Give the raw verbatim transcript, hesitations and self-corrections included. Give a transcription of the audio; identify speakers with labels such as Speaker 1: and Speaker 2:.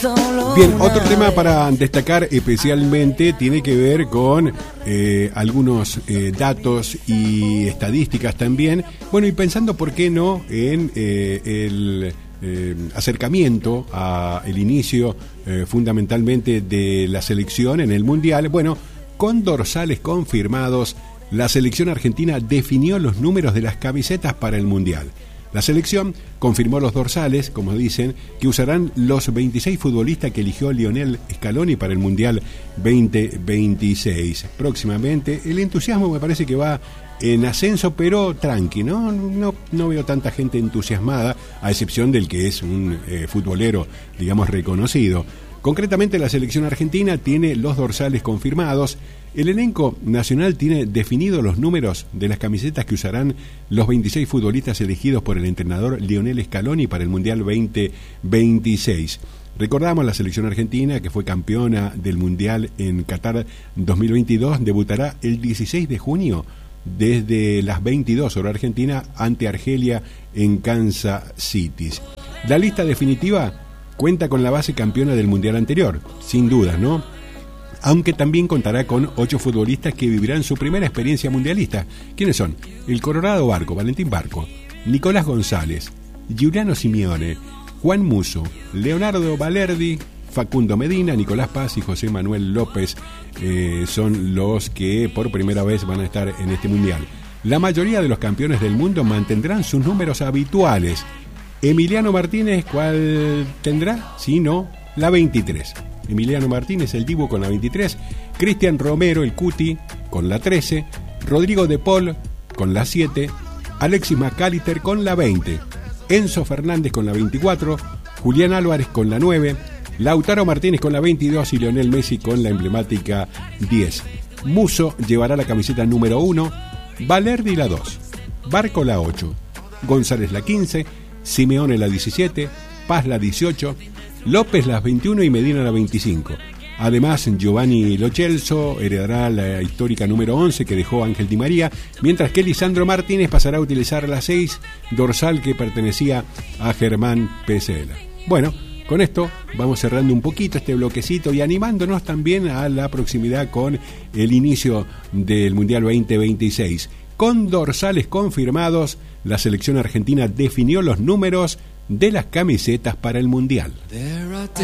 Speaker 1: Bien, otro tema para destacar especialmente tiene que ver con eh, algunos eh, datos y estadísticas también. Bueno, y pensando, ¿por qué no?, en eh, el eh, acercamiento al inicio eh, fundamentalmente de la selección en el Mundial. Bueno, con dorsales confirmados, la selección argentina definió los números de las camisetas para el Mundial. La selección confirmó los dorsales, como dicen, que usarán los veintiséis futbolistas que eligió Lionel Scaloni para el Mundial veinte veintiséis. Próximamente, el entusiasmo me parece que va en ascenso, pero tranqui, ¿no? No, no veo tanta gente entusiasmada, a excepción del que es un eh, futbolero, digamos, reconocido. Concretamente, la selección argentina tiene los dorsales confirmados. El elenco nacional tiene definidos los números de las camisetas que usarán los veintiséis futbolistas elegidos por el entrenador Lionel Scaloni para el Mundial veinte veintiséis. Recordamos, la selección argentina, que fue campeona del Mundial en Qatar dos mil veintidós, debutará el dieciséis de junio desde las veintidós hora argentina ante Argelia en Kansas City. La lista definitiva cuenta con la base campeona del Mundial anterior, sin dudas, ¿no? Aunque también contará con ocho futbolistas que vivirán su primera experiencia mundialista. ¿Quiénes son? El Colorado Barco, Valentín Barco, Nicolás González, Giuliano Simeone, Juan Musso, Leonardo Balerdi, Facundo Medina, Nicolás Paz y José Manuel López eh, son los que por primera vez van a estar en este Mundial. La mayoría de los campeones del mundo mantendrán sus números habituales. Emiliano Martínez, ¿cuál tendrá? Si no, la veintitrés. Emiliano Martínez, el Dibu, con la veintitrés, Cristian Romero, el Cuti, con la trece, Rodrigo de Paul, con la siete, Alexis McAllister, con la veinte, Enzo Fernández, con la veinticuatro, Julián Álvarez, con la nueve, Lautaro Martínez, con la veintidós y Lionel Messi, con la emblemática diez. Musso llevará la camiseta número uno, Balerdi la dos, Barco la ocho, González la quince, Simeone la diecisiete, Paz la dieciocho, López las veintiuno y Medina la veinticinco. Además, Giovanni Lo Celso heredará la histórica número once que dejó Ángel Di María, mientras que Lisandro Martínez pasará a utilizar la seis, dorsal que pertenecía a Germán Pesela. Bueno, con esto vamos cerrando un poquito este bloquecito y animándonos también a la proximidad con el inicio del Mundial veinte veintiséis. Con dorsales confirmados, la selección argentina definió los números de las camisetas para el Mundial.